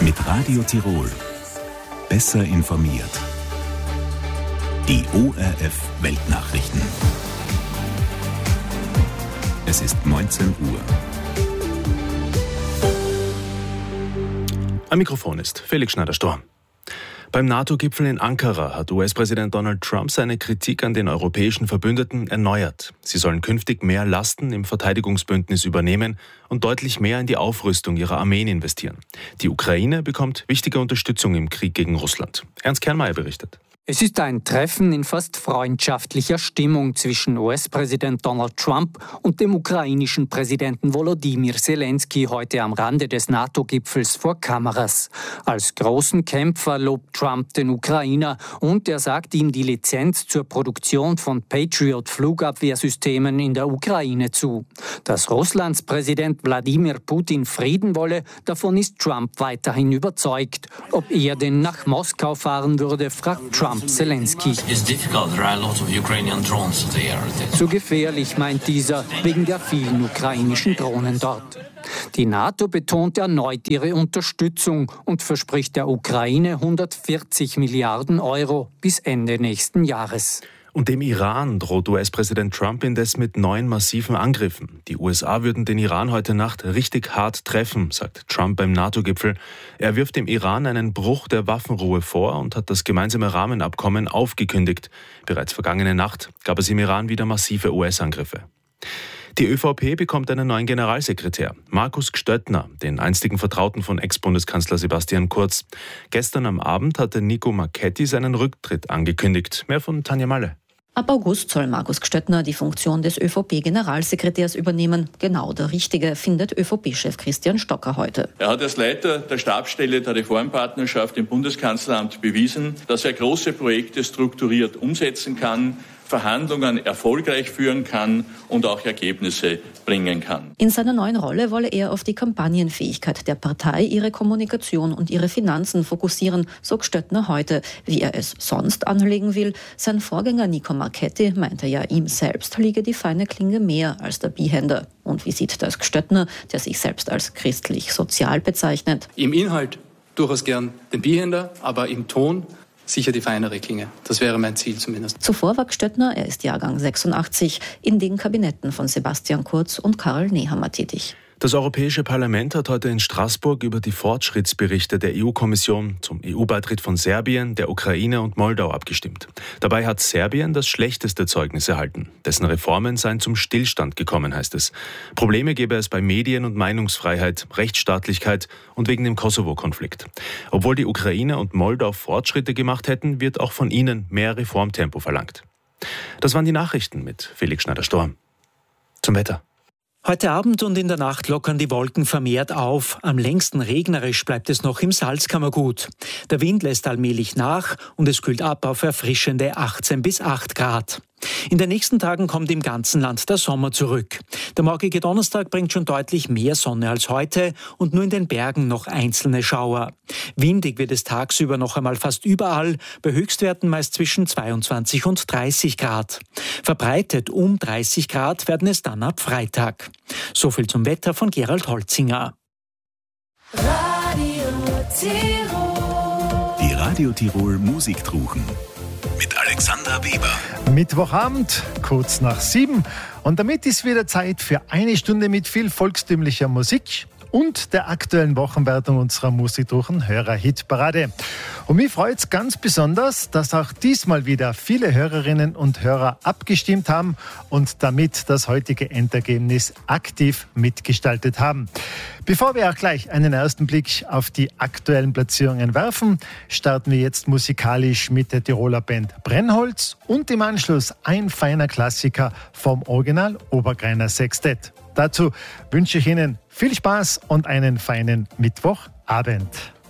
Mit Radio Tirol. Besser informiert. Die ORF Weltnachrichten. Es ist 19 Uhr. Am Mikrofon ist Felix Schneider-Storm. Beim NATO-Gipfel in Ankara hat US-Präsident Donald Trump seine Kritik an den europäischen Verbündeten erneuert. Sie sollen künftig mehr Lasten im Verteidigungsbündnis übernehmen und deutlich mehr in die Aufrüstung ihrer Armeen investieren. Die Ukraine bekommt wichtige Unterstützung im Krieg gegen Russland. Ernst Kernmeier berichtet. Es ist ein Treffen in fast freundschaftlicher Stimmung zwischen US-Präsident Donald Trump und dem ukrainischen Präsidenten Volodymyr Zelensky heute am Rande des NATO-Gipfels vor Kameras. Als großen Kämpfer lobt Trump den Ukrainer und er sagt ihm die Lizenz zur Produktion von Patriot-Flugabwehrsystemen in der Ukraine zu. Dass Russlands Präsident Wladimir Putin Frieden wolle, davon ist Trump weiterhin überzeugt. Ob er denn nach Moskau fahren würde, fragt Trump Zelensky. Zu gefährlich, meint dieser, wegen der vielen ukrainischen Drohnen dort. Die NATO betont erneut ihre Unterstützung und verspricht der Ukraine 140 Milliarden Euro bis Ende nächsten Jahres. Und dem Iran droht US-Präsident Trump indes mit neuen massiven Angriffen. Die USA würden den Iran heute Nacht richtig hart treffen, sagt Trump beim NATO-Gipfel. Er wirft dem Iran einen Bruch der Waffenruhe vor und hat das gemeinsame Rahmenabkommen aufgekündigt. Bereits vergangene Nacht gab es im Iran wieder massive US-Angriffe. Die ÖVP bekommt einen neuen Generalsekretär, Markus Gstöttner, den einstigen Vertrauten von Ex-Bundeskanzler Sebastian Kurz. Gestern am Abend hatte Nico Marchetti seinen Rücktritt angekündigt. Mehr von Tanja Malle. Ab August soll Markus Gstöttner die Funktion des ÖVP-Generalsekretärs übernehmen. Genau der Richtige, findet ÖVP-Chef Christian Stocker heute. Er hat als Leiter der Stabsstelle der Reformpartnerschaft im Bundeskanzleramt bewiesen, dass er große Projekte strukturiert umsetzen kann, Verhandlungen erfolgreich führen kann und auch Ergebnisse bringen kann. In seiner neuen Rolle wolle er auf die Kampagnenfähigkeit der Partei, ihre Kommunikation und ihre Finanzen fokussieren, so Gstöttner heute. Wie er es sonst anlegen will, sein Vorgänger Nico Marchetti meinte ja, ihm selbst liege die feine Klinge mehr als der Bihänder. Und wie sieht das Gstöttner, der sich selbst als christlich-sozial bezeichnet? Im Inhalt durchaus gern den Bihänder, aber im Ton sicher die feinere Klinge. Das wäre mein Ziel zumindest. Zuvor war Gstöttner, er ist Jahrgang 86, in den Kabinetten von Sebastian Kurz und Karl Nehammer tätig. Das Europäische Parlament hat heute in Straßburg über die Fortschrittsberichte der EU-Kommission zum EU-Beitritt von Serbien, der Ukraine und Moldau abgestimmt. Dabei hat Serbien das schlechteste Zeugnis erhalten. Dessen Reformen seien zum Stillstand gekommen, heißt es. Probleme gäbe es bei Medien- und Meinungsfreiheit, Rechtsstaatlichkeit und wegen dem Kosovo-Konflikt. Obwohl die Ukraine und Moldau Fortschritte gemacht hätten, wird auch von ihnen mehr Reformtempo verlangt. Das waren die Nachrichten mit Felix Schneider-Storm. Zum Wetter. Heute Abend und in der Nacht lockern die Wolken vermehrt auf. Am längsten regnerisch bleibt es noch im Salzkammergut. Der Wind lässt allmählich nach und es kühlt ab auf erfrischende 18 bis 8 Grad. In den nächsten Tagen kommt im ganzen Land der Sommer zurück. Der morgige Donnerstag bringt schon deutlich mehr Sonne als heute und nur in den Bergen noch einzelne Schauer. Windig wird es tagsüber noch einmal fast überall, bei Höchstwerten meist zwischen 22 und 30 Grad. Verbreitet um 30 Grad werden es dann ab Freitag. So viel zum Wetter von Gerald Holzinger. Die Radio Tirol Musiktruchen mit Alexandra Weber. Mittwochabend, kurz nach 7. Und damit ist wieder Zeit für eine Stunde mit viel volkstümlicher Musik und der aktuellen Wochenwertung unserer Musiktruchen Hörer-Hit-Parade. Und mich freut es ganz besonders, dass auch diesmal wieder viele Hörerinnen und Hörer abgestimmt haben und damit das heutige Endergebnis aktiv mitgestaltet haben. Bevor wir auch gleich einen ersten Blick auf die aktuellen Platzierungen werfen, starten wir jetzt musikalisch mit der Tiroler Band Brennholz und im Anschluss ein feiner Klassiker vom Original Obergreiner Sextett. Dazu wünsche ich Ihnen viel Spaß und einen feinen Mittwochabend.